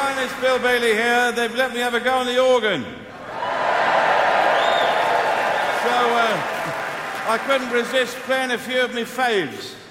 finest Bill Bailey here. They've let me have a go on the organ. So I couldn't resist playing a few of my faves.